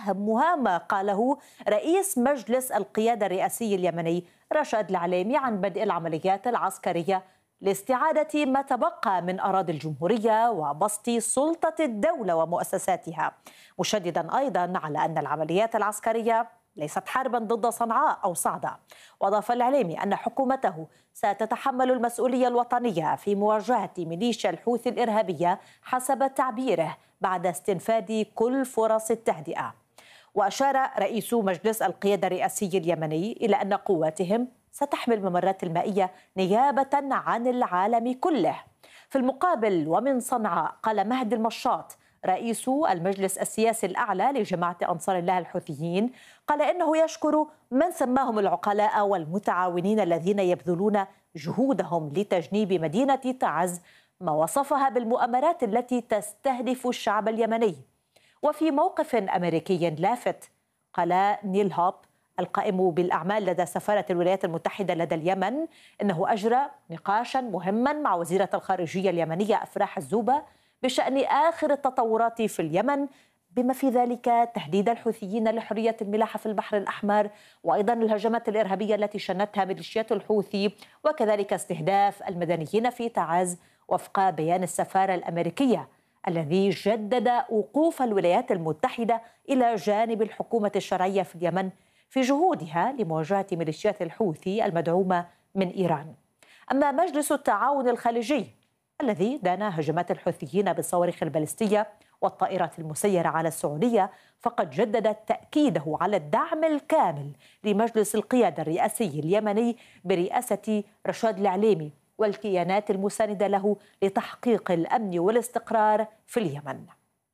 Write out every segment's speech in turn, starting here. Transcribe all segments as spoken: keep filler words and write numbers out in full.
أهمها ما قاله رئيس مجلس القيادة الرئاسي اليمني رشاد العليمي عن بدء العمليات العسكرية لاستعادة ما تبقى من أراضي الجمهورية وبسط سلطة الدولة ومؤسساتها، مشددا أيضا على أن العمليات العسكرية ليست حربا ضد صنعاء أو صعدة. وأضاف العليمي أن حكومته ستتحمل المسؤولية الوطنية في مواجهة ميليشيا الحوثي الإرهابية حسب تعبيره بعد استنفاد كل فرص التهدئة. وأشار رئيس مجلس القيادة الرئاسي اليمني إلى أن قواتهم ستحمي الممرات المائية نيابة عن العالم كله. في المقابل ومن صنعاء قال مهدي المشاط رئيس المجلس السياسي الأعلى لجماعة أنصار الله الحوثيين، قال إنه يشكر من سماهم العقلاء والمتعاونين الذين يبذلون جهودهم لتجنيب مدينة تعز ما وصفها بالمؤامرات التي تستهدف الشعب اليمني. وفي موقف أمريكي لافت قال نيل هوب القائم بالأعمال لدى سفارة الولايات المتحدة لدى اليمن إنه أجرى نقاشا مهما مع وزيرة الخارجية اليمنية أفراح الزوبة بشأن آخر التطورات في اليمن، بما في ذلك تهديد الحوثيين لحرية الملاحة في البحر الأحمر، وأيضا الهجمات الإرهابية التي شنتها ميليشيات الحوثي، وكذلك استهداف المدنيين في تعز وفق بيان السفارة الأمريكية الذي جدد وقوف الولايات المتحدة إلى جانب الحكومة الشرعية في اليمن في جهودها لمواجهة ميليشيات الحوثي المدعومة من إيران. أما مجلس التعاون الخليجي الذي دان هجمات الحوثيين بالصواريخ البالستية والطائرات المسيرة على السعودية، فقد جدد تأكيده على الدعم الكامل لمجلس القيادة الرئاسي اليمني برئاسة رشاد العليمي والكيانات المساندة له لتحقيق الأمن والاستقرار في اليمن.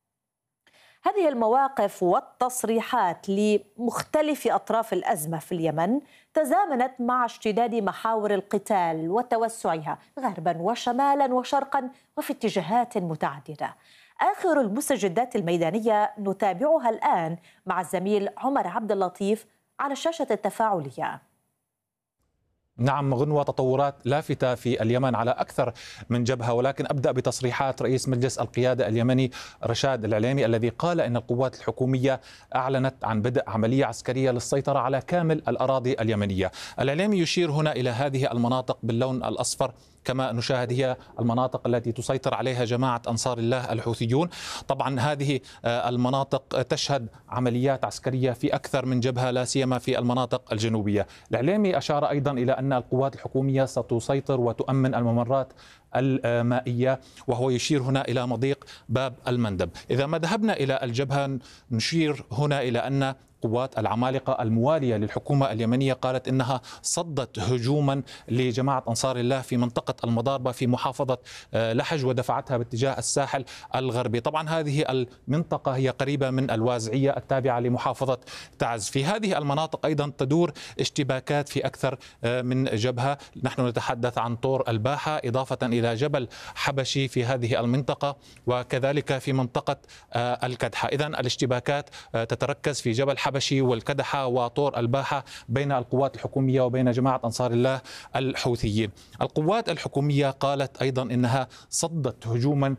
هذه المواقف والتصريحات لمختلف أطراف الأزمة في اليمن تزامنت مع اشتداد محاور القتال وتوسعها غربا وشمالا وشرقا وفي اتجاهات متعددة. آخر المستجدات الميدانية نتابعها الآن مع الزميل عمر عبد اللطيف على الشاشة التفاعلية. نعم غنوة، تطورات لافتة في اليمن على أكثر من جبهة، ولكن أبدأ بتصريحات رئيس مجلس القيادة اليمني رشاد العليمي الذي قال إن القوات الحكومية أعلنت عن بدء عملية عسكرية للسيطرة على كامل الأراضي اليمنية. العليمي يشير هنا إلى هذه المناطق باللون الأصفر كما نشاهد هي المناطق التي تسيطر عليها جماعة أنصار الله الحوثيون. طبعا هذه المناطق تشهد عمليات عسكرية في أكثر من جبهة، لا سيما في المناطق الجنوبية. العليمي أشار أيضا إلى أن القوات الحكومية ستسيطر وتؤمن الممرات المائية، وهو يشير هنا إلى مضيق باب المندب. إذا ما ذهبنا إلى الجبهة نشير هنا إلى أن قوات العمالقة الموالية للحكومة اليمنية قالت إنها صدت هجوما لجماعة أنصار الله في منطقة المضاربة في محافظة لحج ودفعتها باتجاه الساحل الغربي. طبعا هذه المنطقة هي قريبة من الوازعية التابعة لمحافظة تعز. في هذه المناطق أيضا تدور اشتباكات في أكثر من جبهة. نحن نتحدث عن طور الباحة إضافة إلى جبل حبشي في هذه المنطقة، وكذلك في منطقة الكدحة. إذن الاشتباكات تتركز في جبل حبشي والكدحة وطور الباحة بين القوات الحكومية وبين جماعة أنصار الله الحوثيين. القوات الحكومية قالت أيضا إنها صدت هجوما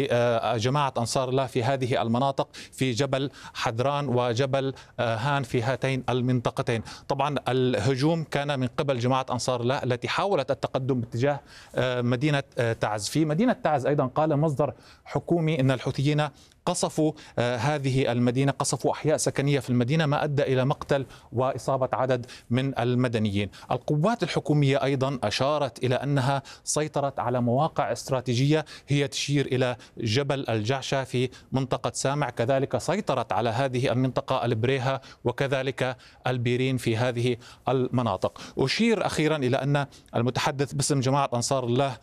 لجماعة أنصار الله في هذه المناطق في جبل حدران وجبل هان في هاتين المنطقتين. طبعا الهجوم كان من قبل جماعة أنصار الله التي حاولت التقدم باتجاه مدينة تعز. في مدينة تعز أيضا قال مصدر حكومي إن الحوثيين قصفوا هذه المدينة، قصفوا أحياء سكنية في المدينة ما أدى إلى مقتل وإصابة عدد من المدنيين. القوات الحكومية أيضا أشارت إلى أنها سيطرت على مواقع استراتيجية، هي تشير إلى جبل الجعشة في منطقة سامع، كذلك سيطرت على هذه المنطقة البريهة وكذلك البيرين في هذه المناطق. أشير أخيرا إلى أن المتحدث باسم جماعة أنصار الله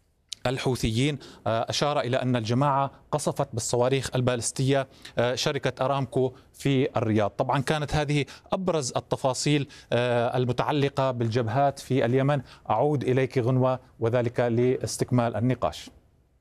الحوثيين أشار إلى أن الجماعة قصفت بالصواريخ البالستية شركة أرامكو في الرياض. طبعا كانت هذه أبرز التفاصيل المتعلقة بالجبهات في اليمن. أعود إليك غنوة وذلك لاستكمال النقاش.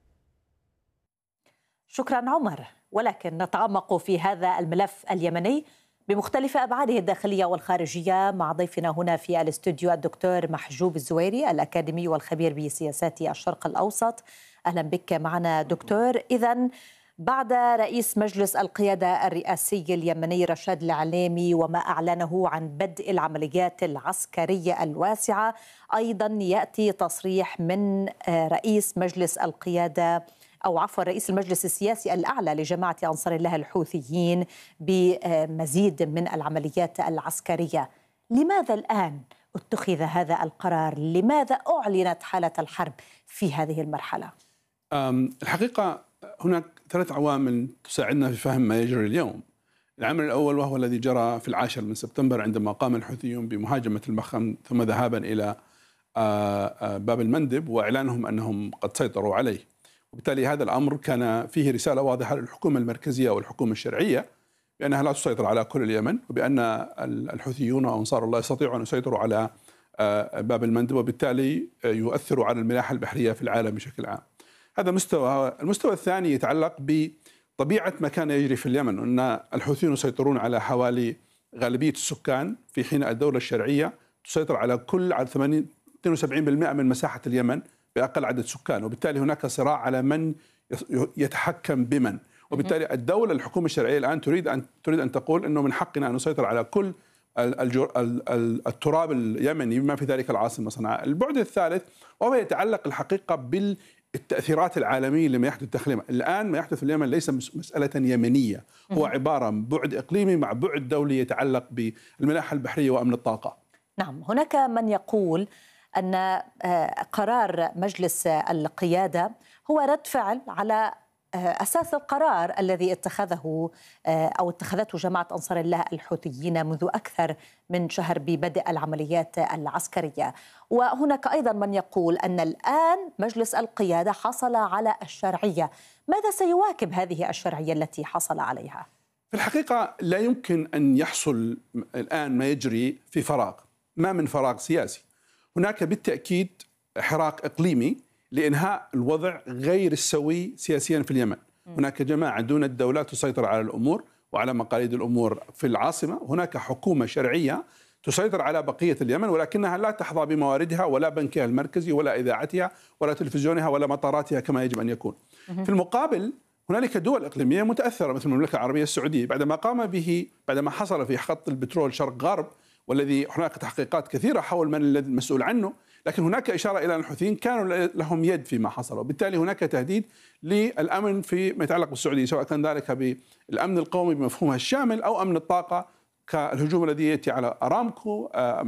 شكرا عمر، ولكن نتعمق في هذا الملف اليمني بمختلف أبعاده الداخلية والخارجية مع ضيفنا هنا في الاستوديو الدكتور محجوب الزويري الأكاديمي والخبير بسياسات الشرق الأوسط. أهلا بك معنا دكتور. إذن بعد رئيس مجلس القيادة الرئاسي اليمني رشاد العليمي وما أعلنه عن بدء العمليات العسكرية الواسعة، أيضا يأتي تصريح من رئيس مجلس القيادة أو عفوا رئيس المجلس السياسي الأعلى لجماعة أنصار الله الحوثيين بمزيد من العمليات العسكرية. لماذا الآن اتخذ هذا القرار؟ لماذا أعلنت حالة الحرب في هذه المرحلة؟ الحقيقة هناك ثلاث عوامل تساعدنا في فهم ما يجري اليوم. العامل الأول وهو الذي جرى في العاشر من سبتمبر عندما قام الحوثيون بمهاجمة المخيم ثم ذهابا إلى باب المندب وإعلانهم أنهم قد سيطروا عليه، وبالتالي هذا الأمر كان فيه رسالة واضحة للحكومة المركزية والحكومة الشرعية بأنها لا تسيطر على كل اليمن، وبأن الحوثيون وأنصار الله يستطيعوا أن يسيطروا على باب المندب وبالتالي يؤثروا على الملاحة البحرية في العالم بشكل عام. هذا مستوى. المستوى الثاني يتعلق بطبيعة ما كان يجري في اليمن، أن الحوثيون يسيطرون على حوالي غالبية السكان في حين الدولة الشرعية تسيطر على كل على ثمانين اثنين وسبعين بالمئة من مساحة اليمن بأقل عدد سكان، وبالتالي هناك صراع على من يتحكم بمن، وبالتالي الدولة الحكومة الشرعية الآن تريد أن تريد أن تقول أنه من حقنا أن نسيطر على كل التراب اليمني بما في ذلك العاصمة صنعاء. البعد الثالث وهو يتعلق الحقيقة بالتأثيرات العالمية لما يحدث داخل اليمن. الآن ما يحدث في اليمن ليس مسألة يمنية، هو عبارة عن بعد إقليمي مع بعد دولي يتعلق بالملاحة البحرية وأمن الطاقة. نعم، هناك من يقول أن قرار مجلس القيادة هو رد فعل على أساس القرار الذي اتخذه أو اتخذته جماعة أنصار الله الحوثيين منذ أكثر من شهر ببدء العمليات العسكرية. وهناك أيضا من يقول أن الآن مجلس القيادة حصل على الشرعية. ماذا سيواكب هذه الشرعية التي حصل عليها؟ في الحقيقة لا يمكن أن يحصل الآن ما يجري في فراغ، ما من فراغ سياسي. هناك بالتأكيد حراك إقليمي لإنهاء الوضع غير السوي سياسيا في اليمن. هناك جماعة دون الدولة تسيطر على الأمور وعلى مقاليد الأمور في العاصمة، هناك حكومة شرعية تسيطر على بقية اليمن ولكنها لا تحظى بمواردها ولا بنكها المركزي ولا إذاعتها ولا تلفزيونها ولا مطاراتها كما يجب أن يكون. في المقابل هنالك دول إقليمية متأثرة مثل المملكة العربية السعودية بعدما قام به بعدما حصل في خط البترول شرق غرب، والذي هناك تحقيقات كثيرة حول من الذي المسؤول عنه، لكن هناك إشارة إلى أن الحوثيين كانوا لهم يد فيما حصل، وبالتالي هناك تهديد للأمن فيما يتعلق بالسعودية، سواء كان ذلك بالأمن القومي بمفهومها الشامل أو أمن الطاقة كالهجوم الذي يأتي على أرامكو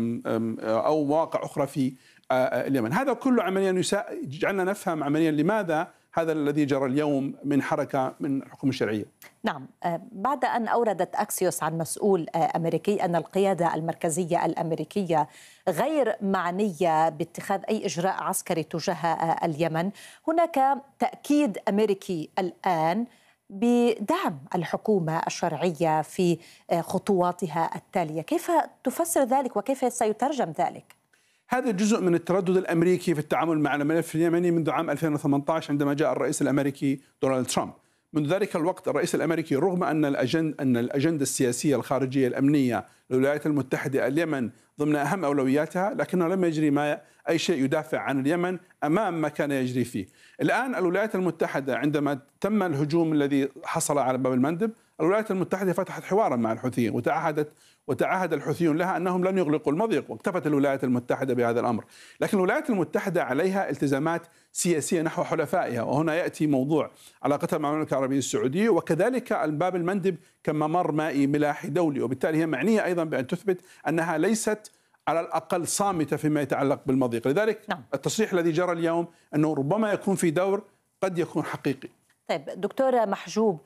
أو مواقع أخرى في اليمن. هذا كله عمليا يجعلنا نفهم عمليا لماذا هذا الذي جرى اليوم من حركة من الحكومة الشرعية. نعم، بعد أن أوردت أكسيوس عن مسؤول أمريكي أن القيادة المركزية الأمريكية غير معنية باتخاذ أي إجراء عسكري تجاه اليمن، هناك تأكيد أمريكي الآن بدعم الحكومة الشرعية في خطواتها التالية. كيف تفسر ذلك وكيف سيترجم ذلك؟ هذا جزء من التردد الأمريكي في التعامل مع الملف اليمني منذ عام ألفين وثمانية عشر عندما جاء الرئيس الأمريكي دونالد ترامب. منذ ذلك الوقت الرئيس الأمريكي رغم أن الأجند أن الأجندة السياسية الخارجية الأمنية للولايات المتحدة اليمن ضمن أهم أولوياتها، لكنه لم يجري ما أي شيء يدافع عن اليمن أمام ما كان يجري فيه. الآن الولايات المتحدة عندما تم الهجوم الذي حصل على باب المندب، الولايات المتحدة فتحت حوارا مع الحوثيين وتعهدت وتعهد الحوثيون لها أنهم لن يغلقوا المضيق، واكتفت الولايات المتحدة بهذا الأمر. لكن الولايات المتحدة عليها التزامات سياسية نحو حلفائها، وهنا يأتي موضوع علاقتها مع المملكة العربية السعودية وكذلك الباب المندب كممر مائي ملاحي دولي، وبالتالي هي معنية أيضا بأن تثبت أنها ليست على الأقل صامتة فيما يتعلق بالمضيق. لذلك نعم. التصريح الذي جرى اليوم أنه ربما يكون في دور قد يكون حقيقي. طيب دكتور محجوب،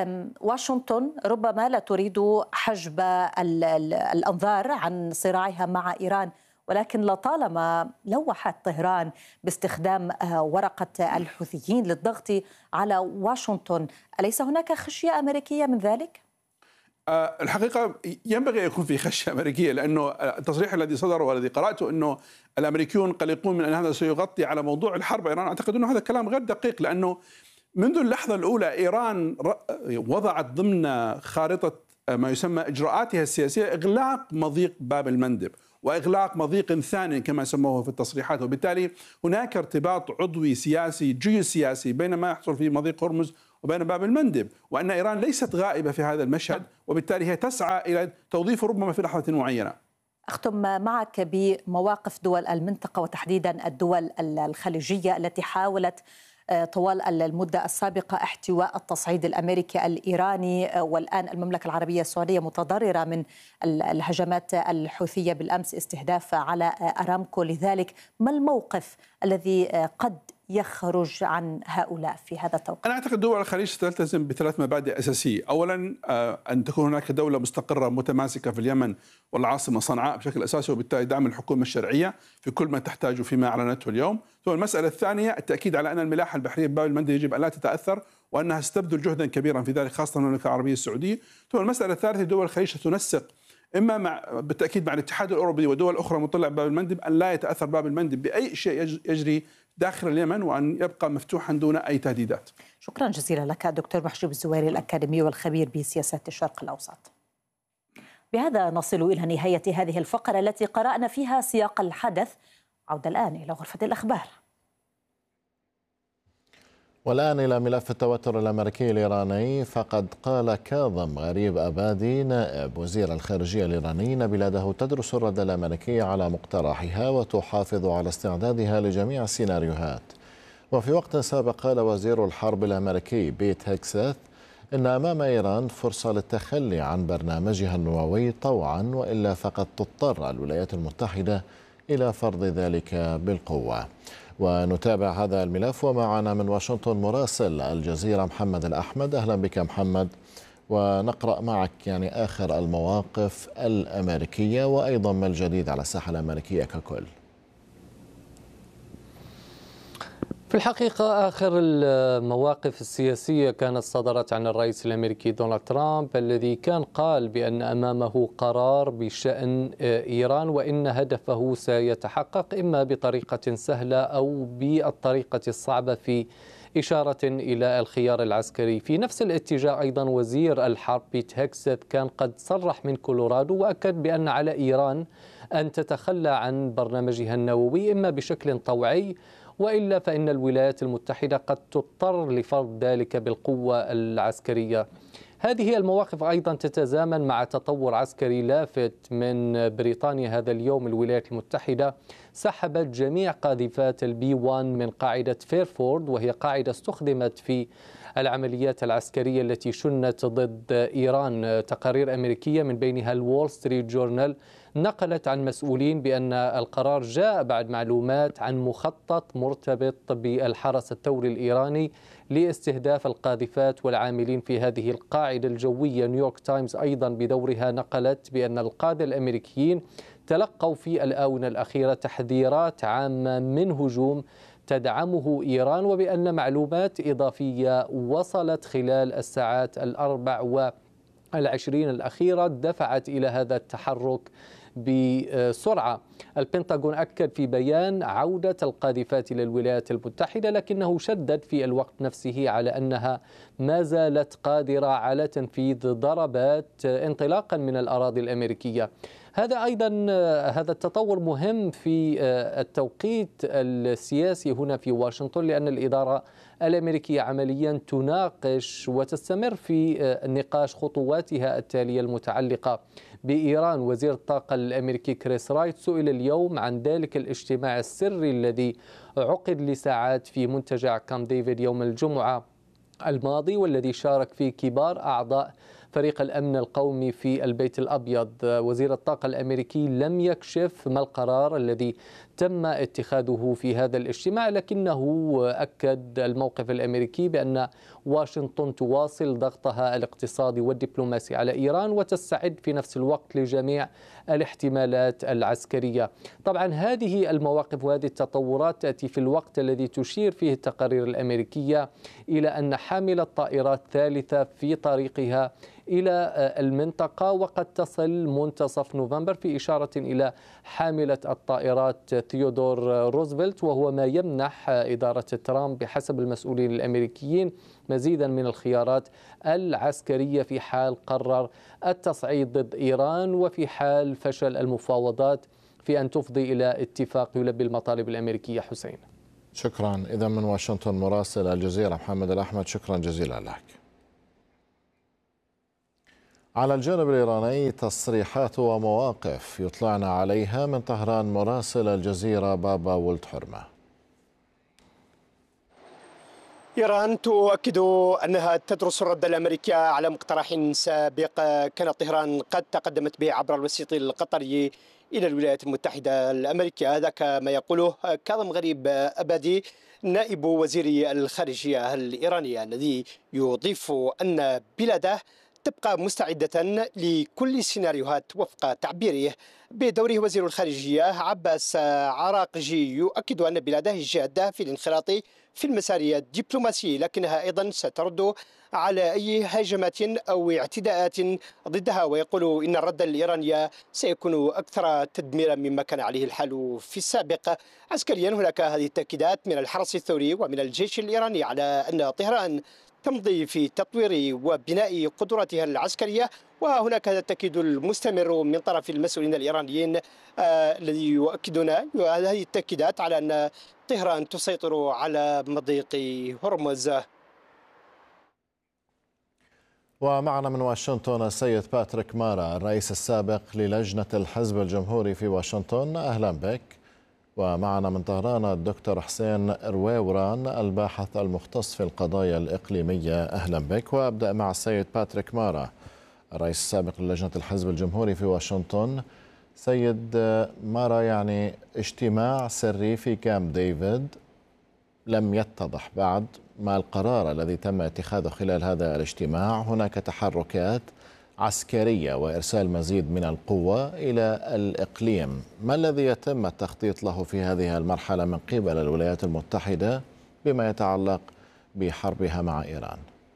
واشنطن ربما لا تريد حجب الأنظار عن صراعها مع إيران، ولكن لطالما لوحت طهران باستخدام ورقة الحوثيين للضغط على واشنطن. أليس هناك خشية أمريكية من ذلك؟ الحقيقة ينبغي أن يكون في خشية أمريكية، لأنه التصريح الذي صدر والذي قرأته أنه الأمريكيون قلقون من أن هذا سيغطي على موضوع الحرب إيران، أعتقد أنه هذا كلام غير دقيق، لأنه منذ اللحظة الأولى إيران وضعت ضمن خارطة ما يسمى إجراءاتها السياسية إغلاق مضيق باب المندب وإغلاق مضيق ثاني كما سموه في التصريحات، وبالتالي هناك ارتباط عضوي سياسي جيوسياسي بين ما يحصل في مضيق هرمز وبين باب المندب، وأن إيران ليست غائبة في هذا المشهد، وبالتالي هي تسعى إلى توظيفه ربما في لحظة معينة. أختم معك بمواقف دول المنطقة وتحديدا الدول الخليجية التي حاولت طوال المدة السابقة احتواء التصعيد الأمريكي الإيراني، والآن المملكة العربية السعودية متضررة من الهجمات الحوثية بالأمس استهداف على أرامكو. لذلك ما الموقف الذي قد يخرج عن هؤلاء في هذا التوقيت؟ أنا أعتقد دول الخليج ستلتزم بثلاث مبادئ أساسية. أولا أن تكون هناك دولة مستقرة متماسكة في اليمن والعاصمة صنعاء بشكل أساسي، وبالتالي دعم الحكومة الشرعية في كل ما تحتاجه فيما أعلنته اليوم. ثم المسألة الثانية التأكيد على أن الملاحة البحرية بباب المندب يجب أن لا تتأثر، وأنها ستبذل جهدا كبيرا في ذلك خاصة المملكة العربية السعودية. ثم المسألة الثالثة دول الخليج ستنسق إما مع بالتأكيد مع الاتحاد الأوروبي ودول أخرى مطلعة بباب المندب أن لا يتأثر باب المندب بأي شيء يجري داخل اليمن، وأن يبقى مفتوحا دون أي تهديدات. شكرا جزيلا لك دكتور محجوب الزويري الأكاديمي والخبير بسياسات الشرق الأوسط. بهذا نصل إلى نهاية هذه الفقرة التي قرأنا فيها سياق الحدث. عودة الآن إلى غرفة الأخبار. والآن إلى ملف التوتر الأمريكي الإيراني، فقد قال كاظم غريب أبادي نائب وزير الخارجية الإيراني أن بلاده تدرس الرد الأمريكي على مقترحها وتحافظ على استعدادها لجميع السيناريوهات. وفي وقت سابق قال وزير الحرب الأمريكي بيت هيكسث إن أمام إيران فرصة للتخلي عن برنامجها النووي طوعا، وإلا فقد تضطر الولايات المتحدة إلى فرض ذلك بالقوة. ونتابع هذا الملف ومعنا من واشنطن مراسل الجزيرة محمد الأحمد. أهلا بك محمد، ونقرأ معك يعني آخر المواقف الأمريكية وأيضا ما الجديد على الساحة الأمريكية ككل. في الحقيقة آخر المواقف السياسية كانت صدرت عن الرئيس الأمريكي دونالد ترامب، الذي كان قال بأن أمامه قرار بشأن إيران وإن هدفه سيتحقق إما بطريقة سهلة أو بالطريقة الصعبة، في إشارة إلى الخيار العسكري. في نفس الاتجاه أيضا وزير الحرب بيت هيكسث كان قد صرح من كولورادو وأكد بأن على إيران أن تتخلى عن برنامجها النووي إما بشكل طوعي، وإلا فإن الولايات المتحدة قد تضطر لفرض ذلك بالقوة العسكرية. هذه المواقف أيضا تتزامن مع تطور عسكري لافت من بريطانيا هذا اليوم. الولايات المتحدة سحبت جميع قاذفات البي واحد من قاعدة فيرفورد، وهي قاعدة استخدمت في العمليات العسكرية التي شنت ضد إيران. تقارير أمريكية من بينها الوول ستريت جورنال نقلت عن مسؤولين بأن القرار جاء بعد معلومات عن مخطط مرتبط بالحرس الثوري الإيراني لاستهداف القاذفات والعاملين في هذه القاعدة الجوية. نيويورك تايمز أيضا بدورها نقلت بأن القادة الأمريكيين تلقوا في الآونة الأخيرة تحذيرات عامة من هجوم تدعمه إيران، وبأن معلومات إضافية وصلت خلال الساعات الأربع والعشرين الأخيرة دفعت إلى هذا التحرك بسرعة. البنتاغون أكد في بيان عودة القاذفات إلى الولايات المتحدة، لكنه شدد في الوقت نفسه على أنها ما زالت قادرة على تنفيذ ضربات انطلاقا من الأراضي الأمريكية. هذا أيضا هذا التطور مهم في التوقيت السياسي هنا في واشنطن، لأن الإدارة الأمريكية عمليا تناقش وتستمر في نقاش خطواتها التالية المتعلقة بإيران. وزير الطاقة الأمريكي كريس رايت سئل اليوم عن ذلك الاجتماع السري الذي عقد لساعات في منتجع كامب ديفيد يوم الجمعة الماضي، والذي شارك فيه كبار أعضاء فريق الأمن القومي في البيت الأبيض. وزير الطاقة الأمريكي لم يكشف ما القرار الذي تم اتخاذه في هذا الاجتماع، لكنه أكد الموقف الأمريكي بأن واشنطن تواصل ضغطها الاقتصادي والدبلوماسي على إيران وتستعد في نفس الوقت لجميع الاحتمالات العسكرية. طبعا هذه المواقف وهذه التطورات تأتي في الوقت الذي تشير فيه التقارير الأمريكية إلى أن حاملة طائرات ثالثة في طريقها إلى المنطقة وقد تصل منتصف نوفمبر، في إشارة إلى حاملة الطائرات ثيودور روزفلت، وهو ما يمنح إدارة ترامب بحسب المسؤولين الأمريكيين مزيدا من الخيارات العسكرية في حال قرر التصعيد ضد إيران وفي حال فشل المفاوضات في أن تفضي إلى اتفاق يلبي المطالب الأمريكية. حسين. شكرا. إذا من واشنطن مراسل الجزيرة محمد الأحمد، شكرا جزيلا لك. على الجانب الإيراني تصريحات ومواقف يطلعنا عليها من طهران مراسل الجزيرة بابا ولد حرمة. إيران تؤكد أنها تدرس الرد الأمريكي على مقترح سابق كانت طهران قد تقدمت به عبر الوسيط القطري إلى الولايات المتحدة الأمريكية. هذا كما يقوله كاظم غريب أبادي نائب وزير الخارجية الإيرانية، الذي يضيف أن بلاده تبقى مستعدة لكل السيناريوهات وفق تعبيره. بدوره وزير الخارجية عباس عراقجي يؤكد أن بلاده جادة في الانخراط في المسار الدبلوماسي، لكنها أيضا سترد على أي هجمات أو اعتداءات ضدها، ويقول إن الرد الإيراني سيكون أكثر تدميرا مما كان عليه الحال في السابق. عسكريا هناك هذه التأكيدات من الحرس الثوري ومن الجيش الإيراني على أن طهران تمضي في تطوير وبناء قدراتها العسكرية، وهناك هذا التأكيد المستمر من طرف المسؤولين الإيرانيين آه الذي يؤكدون هذه التأكيدات على أن طهران تسيطر على مضيق هرمز. ومعنا من واشنطن السيد باتريك مارا، الرئيس السابق للجنة الحزب الجمهوري في واشنطن، أهلا بك. ومعنا من طهران الدكتور حسين رويوران، الباحث المختص في القضايا الإقليمية، أهلا بك. وأبدأ مع السيد باتريك مارا، الرئيس السابق للجنة الحزب الجمهوري في واشنطن. سيد مارا، يعني اجتماع سري في كامب ديفيد، لم يتضح بعد ما القرار الذي تم اتخاذه خلال هذا الاجتماع. هناك تحركات عسكرية وإرسال مزيد من القوة إلى الإقليم. ما الذي يتم التخطيط له في هذه المرحلة من قبل الولايات المتحدة بما يتعلق بحربها مع إيران؟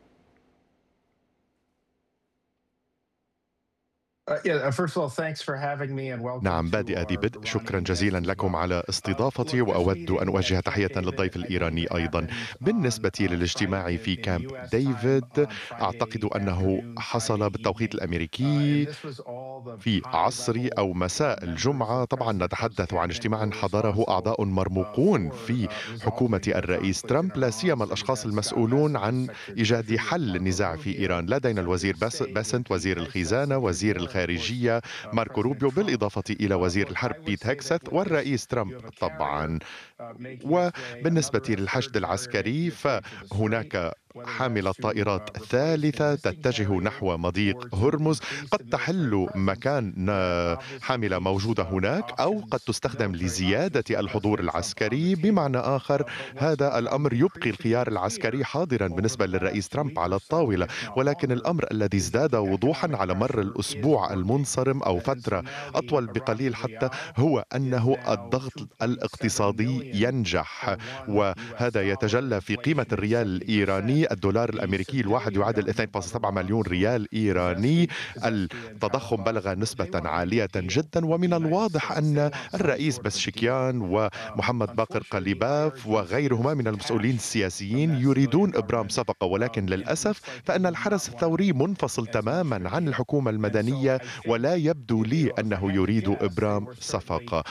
نعم، بادئ ذي بدء شكرا جزيلا لكم على استضافتي، وأود أن أوجه تحية للضيف الإيراني أيضا. بالنسبة للاجتماع في كامب ديفيد، أعتقد أنه حصل بالتوقيت الأمريكي في عصر أو مساء الجمعة. طبعا نتحدث عن اجتماع حضره أعضاء مرموقون في حكومة الرئيس ترامب، لا سيما الأشخاص المسؤولون عن إيجاد حل النزاع في إيران. لدينا الوزير باسنت وزير الخزانة، وزير الخارجية ماركو روبيو، بالإضافة إلى وزير الحرب بيت هيكست، والرئيس ترامب طبعا. وبالنسبة للحشد العسكري فهناك حاملة طائرات ثالثة تتجه نحو مضيق هرمز، قد تحل مكان حاملة موجودة هناك أو قد تستخدم لزيادة الحضور العسكري. بمعنى آخر، هذا الأمر يبقي الخيار العسكري حاضرا بالنسبة للرئيس ترامب على الطاولة، ولكن الأمر الذي ازداد وضوحا على مر الأسبوع المنصرم أو فترة أطول بقليل حتى هو أنه الضغط الاقتصادي ينجح، وهذا يتجلى في قيمة الريال الإيراني. الدولار الأمريكي الواحد يعادل اثنين فاصلة سبعة مليون ريال إيراني. التضخم بلغ نسبة عالية جدا، ومن الواضح أن الرئيس بسشكيان ومحمد باقر قليباف وغيرهما من المسؤولين السياسيين يريدون إبرام صفقة، ولكن للأسف فإن الحرس الثوري منفصل تماما عن الحكومة المدنية، ولا يبدو لي أنه يريد إبرام صفقة.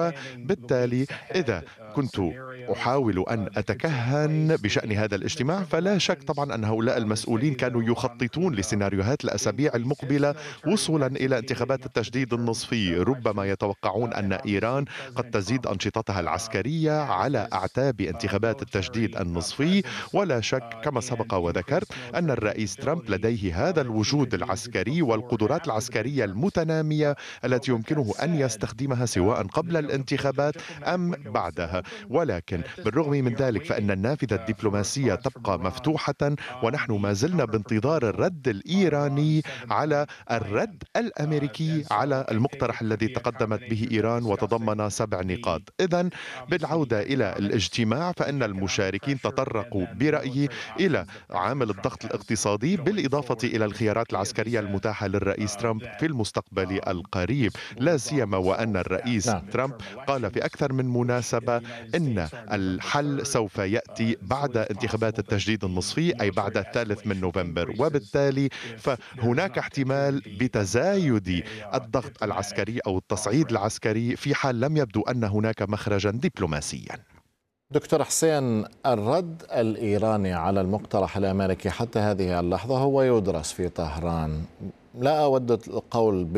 وبالتالي إذا كنت أحاول أن أتكهن بشأن هذا الاجتماع، فلا شك طبعا أن هؤلاء المسؤولين كانوا يخططون لسيناريوهات الأسابيع المقبلة وصولا إلى انتخابات التجديد النصفي. ربما يتوقعون أن إيران قد تزيد أنشطتها العسكرية على أعتاب انتخابات التجديد النصفي، ولا شك كما سبق وذكرت أن الرئيس ترامب لديه هذا الوجود العسكري والقدرات العسكرية المتنامية التي يمكنه أن يستخدمها سواء قبل الانتخابات أم بعدها. ولكن بالرغم من ذلك فإن النافذة الدبلوماسية تبقى مفتوحة، ونحن ما زلنا بانتظار الرد الإيراني على الرد الأمريكي على المقترح الذي تقدمت به إيران وتضمن سبع نقاط. إذن بالعودة إلى الاجتماع فإن المشاركين تطرقوا برأيي إلى عامل الضغط الاقتصادي بالإضافة إلى الخيارات العسكرية المتاحة للرئيس ترامب في المستقبل القريب، لا سيما وأن الرئيس ترامب قال في أكثر من مناسبة إن الحل سوف يأتي بعد انتخابات التجديد النصفي، أي بعد الثالث من نوفمبر، وبالتالي فهناك احتمال بتزايد الضغط العسكري أو التصعيد العسكري في حال لم يبدو أن هناك مخرجا دبلوماسيا. دكتور حسين، الرد الإيراني على المقترح الأمريكي حتى هذه اللحظة هو يدرس في طهران. لا أود القول